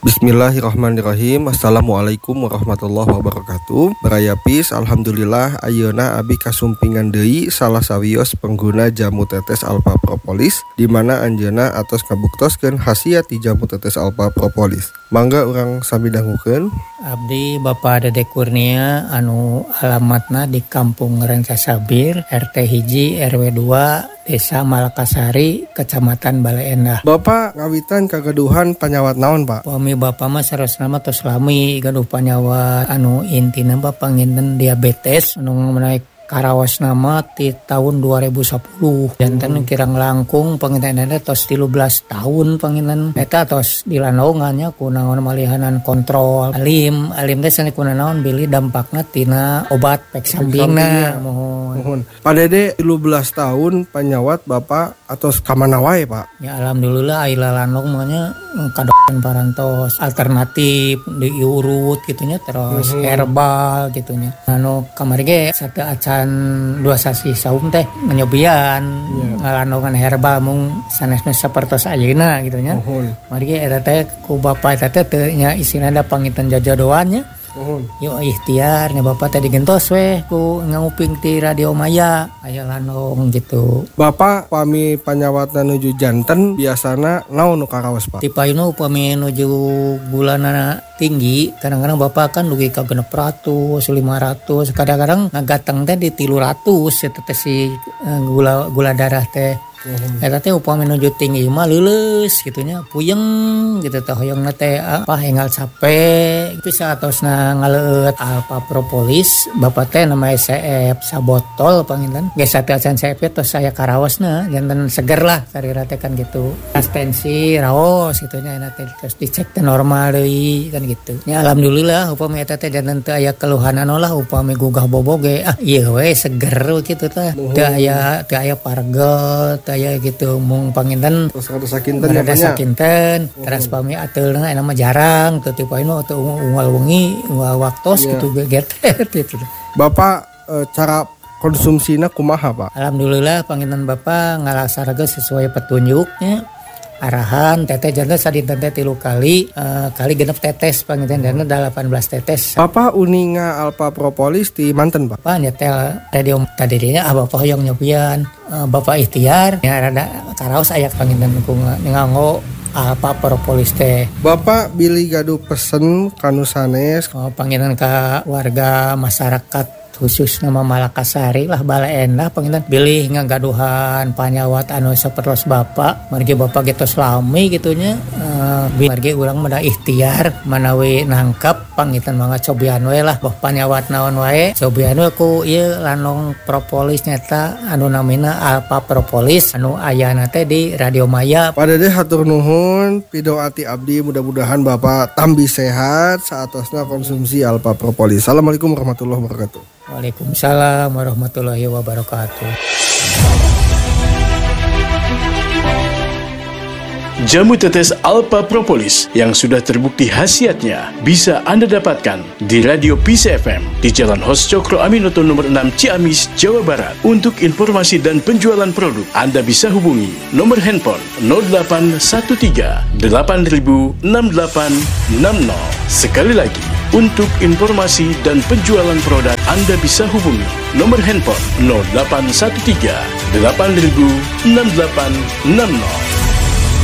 Bismillahirrahmanirrahim. Assalamualaikum warahmatullahi wabarakatuh. Barayapis, alhamdulillah ayeuna abi kasumpingan deui salah sawios pengguna jamu tetes alpha propolis di mana anjeunna atos ngabuktoskeun khasiat ti jamu tetes alpha propolis. Mangga urang sami dangukeun. Abdi Bapak Dede Kurnia anu alamatna di Kampung Rancasabir, RT hiji RW 2 Desa Malakasari, Kecamatan Bale Endah. Bapak ngawitan kagaduhan panyawat naon, Pak? Pami Bapak mah sarosna mah tos lami gaduh panyawat anu intina Bapak nginten diabetes anu menaik karaos nama ti tahun 2010 janten kirang langkung pangintenana tos 13 tahun panginten eta tos dilanongannya ku naon malihanan kontrol alim teh sani ku naon bili dampakna tina obat pek sampingna mohon. Pak Dede 13 tahun panyawat Bapak atos kamana wae, Pak? Ya alhamdulillah aila lanong manya kadokan parantos alternatif diurut gitunya terus herbal gitunya. Anu kamari ge sate acan 2 sasi saum teh nyobian ngalanongan herbal mung sanesna sapertos ayeuna gitunya. Mari ge eta teh ku Bapak eta teh teu nya isina da pangitan jajodoannya. Yuk ikhtiar nya Bapak tadi gentos weh ku nguping ti Radio Maya aya lanong gitu. Bapak pami panyawatna nuju janten biasana naon nu karaos, Pak? Ti payuna upami nuju gulana tinggi kadang-kadang Bapak kan dugi ka 600 500 kadang-kadang ngagateng teh di 300 eta teh si gula darah teh. Eta teh upami nuju tinggi mah leuleus gitunya puyeng gitu teh hoyongna teh enggal capek bisa atosna ngaleut alpha propolis Bapak teh nama SCF sabotol panginten geus satea acan CF tos saya karaosna janten seger lah sarira teh kan gitu tensi raos gitunya eta teh terus dicek teh normal deui kan gitu nya alhamdulillah upami eta teh janten teu aya keluhanan lah upami gugah boboge ieu we seger kitu teh teu aya pargel aya gitu mung panginten terus ada sakinten terus pami ateulna mah jarang teu tipainu teu unggal wengi unggal waktos gitu geget gitu. Bapak cara konsumsina kumaha, Pak? Alhamdulillah panginten Bapak ngalaksanakeun sesuai petunjuknya arahan teteh jantan sadinten teh 3 kali genep tetes panginten dana 18 tetes. Bapak uninga alpha propolis di manten, Pak? Bapak nyetel radio tadinya Bapak hoyong nyobian Bapak ikhtiar ya rada karaos aya panginten ku nganggo alpha propolis teh. Bapak bilih gaduh pesen kanu sanes panginten ka warga masyarakat khusus nama Malakasari lah Bale Endah panginten bilih ngagaduhan panyawat anu sapertos Bapak margi Bapak getos lami gitunya margi urang mah ikhtiar manawi nangkap panginten mangga cobian we lah boh panyawat naon wae cobian we ku ieu lanong propolis nyata anu namina alpha propolis anu ayana teh di Radio Maya. Pak Dede hatur nuhun pidoati abdi mudah-mudahan Bapak tambi sehat saatosna konsumsi alpha propolis. Assalamualaikum warahmatullahi wabarakatuh. Waalaikumsalam warahmatullahi wabarakatuh. Jamu tetes alpha propolis yang sudah terbukti khasiatnya bisa Anda dapatkan di Radio Peace FM di Jalan Hos Cokro Aminoto nomor 6 Ciamis, Jawa Barat. Untuk informasi dan penjualan produk Anda bisa hubungi nomor handphone 0813 8000 6860. Sekali lagi, untuk informasi dan penjualan produk Anda bisa hubungi nomor handphone 0813 8000 6860.